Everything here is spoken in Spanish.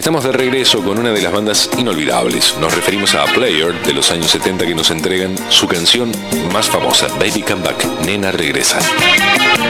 Estamos de regreso con una de las bandas inolvidables. Nos referimos a Player de los años 70 que nos entregan su canción más famosa, Baby Come Back, Nena Regresa.